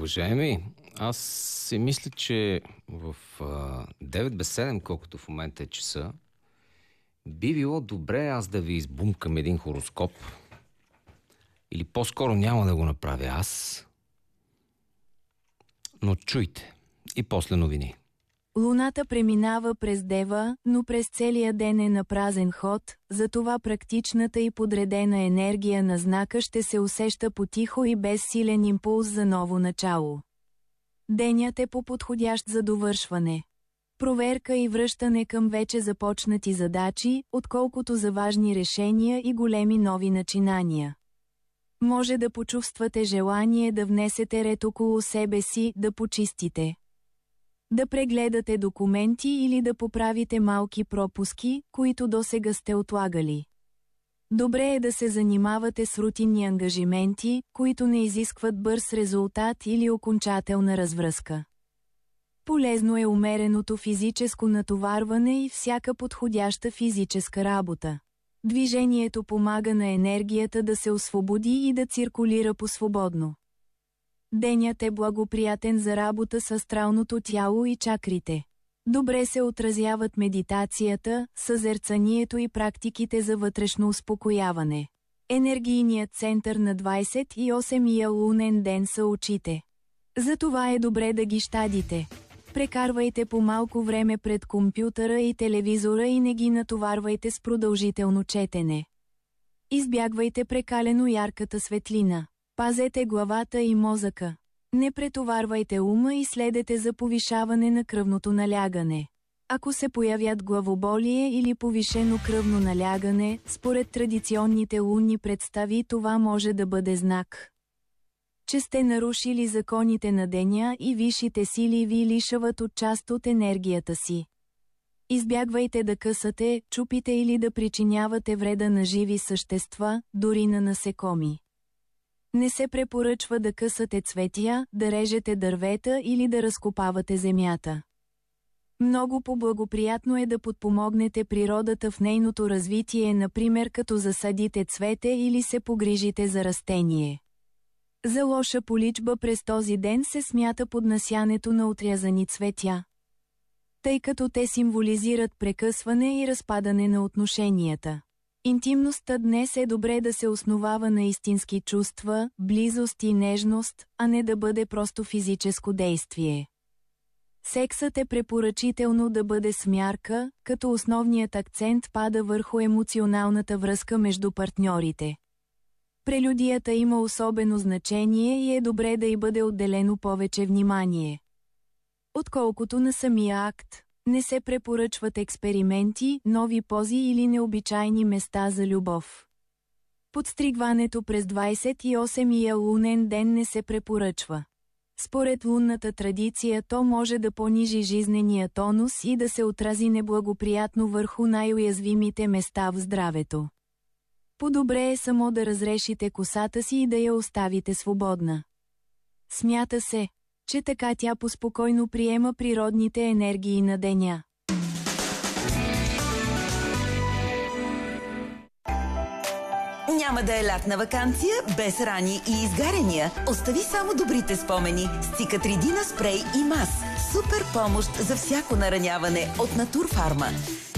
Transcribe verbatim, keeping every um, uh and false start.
Уважаеми, аз си мисля, че в а, девет без седем, колкото в момента е часа, би било добре аз да ви избумкам един хороскоп. Или по-скоро няма да го направя аз. Но чуйте. И после новини. Луната преминава през Дева, но през целия ден е на празен ход, затова практичната и подредена енергия на знака ще се усеща потихо и без силен импулс за ново начало. Денят е по-подходящ за довършване. Проверка и връщане към вече започнати задачи, отколкото за важни решения и големи нови начинания. Може да почувствате желание да внесете ред около себе си, да почистите. Да прегледате документи или да поправите малки пропуски, които досега сте отлагали. Добре е да се занимавате с рутинни ангажименти, които не изискват бърз резултат или окончателна развръзка. Полезно е умереното физическо натоварване и всяка подходяща физическа работа. Движението помага на енергията да се освободи и да циркулира по-свободно. Денят е благоприятен за работа с астралното тяло и чакрите. Добре се отразяват медитацията, съзерцанието и практиките за вътрешно успокояване. Енергийният център на двадесет и осмия лунен ден са очите. Затова е добре да ги щадите. Прекарвайте по малко време пред компютъра и телевизора и не ги натоварвайте с продължително четене. Избягвайте прекалено ярката светлина. Пазете главата и мозъка. Не претоварвайте ума и следете за повишаване на кръвното налягане. Ако се появят главоболие или повишено кръвно налягане, според традиционните лунни представи това може да бъде знак, че сте нарушили законите на деня и висшите сили ви лишават от част от енергията си. Избягвайте да късате, чупите или да причинявате вреда на живи същества, дори на насекоми. Не се препоръчва да късате цветя, да режете дървета или да разкопавате земята. Много по-благоприятно е да подпомогнете природата в нейното развитие, например като засадите цвете или се погрижите за растение. За лоша поличба през този ден се смята поднасянето на отрязани цветя, тъй като те символизират прекъсване и разпадане на отношенията. Интимността днес е добре да се основава на истински чувства, близост и нежност, а не да бъде просто физическо действие. Сексът е препоръчително да бъде с мярка, като основният акцент пада върху емоционалната връзка между партньорите. Прелюдията има особено значение и е добре да й бъде отделено повече внимание, отколкото на самия акт. Не се препоръчват експерименти, нови пози или необичайни места за любов. Подстригването през двадесет и осмия лунен ден не се препоръчва. Според лунната традиция то може да понижи жизнения тонус и да се отрази неблагоприятно върху най-уязвимите места в здравето. По-добре е само да разрешите косата си и да я оставите свободна. Смята се, че така тя поспокойно приема природните енергии на деня. Няма да е лятна ваканция без рани и изгаряния. Остави само добрите спомени с Цикатридина спрей и мас. Супер помощ за всяко нараняване от Натурфарма.